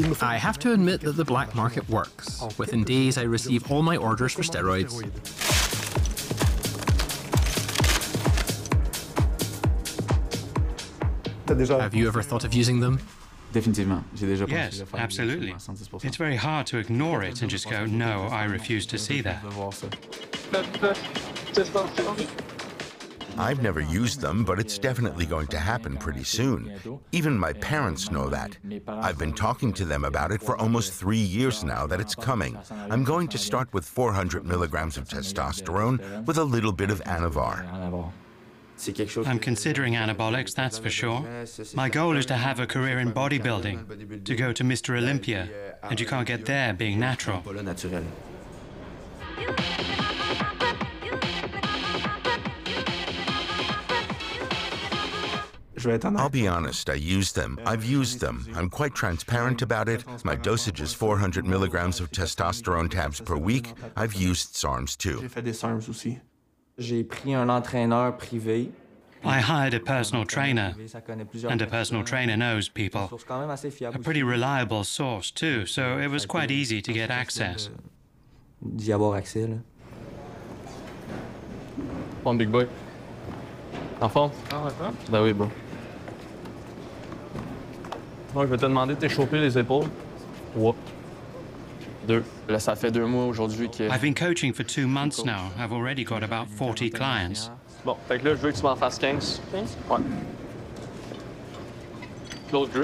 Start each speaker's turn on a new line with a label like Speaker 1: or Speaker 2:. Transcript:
Speaker 1: I have to admit that the black market works. Within days, I receive all my orders for steroids. Have you ever thought of using them?
Speaker 2: Yes, absolutely. It's very hard to ignore it and just go, no, I refuse to see that.
Speaker 3: I've never used them, but it's definitely going to happen pretty soon. Even my parents know that. I've been talking to them about it for almost 3 years now that it's coming. I'm going to start with 400 milligrams of testosterone with a little bit of Anavar.
Speaker 2: I'm considering anabolics, that's for sure. My goal is to have a career in bodybuilding, to go to Mr. Olympia, and you can't get there being natural.
Speaker 3: I'll be honest, I use them. I've used them. I'm quite transparent about it. My dosage is 400 milligrams of testosterone tabs per week. I've used SARMs too.
Speaker 2: I hired a personal trainer, and a personal trainer knows people. A pretty reliable source too, so it was quite easy to get access.
Speaker 4: Bon, big boy. En forme? Ben oui, bro. Bon, je vais te demander de t'échauffer les épaules. 3, 2. Là, ça fait 2 mois aujourd'hui que...
Speaker 2: I've been coaching for 2 months now. I've already got about 40 clients.
Speaker 4: Bon, fait que là, je veux que tu m'en fasses 15. 15? Ouais. Close grip.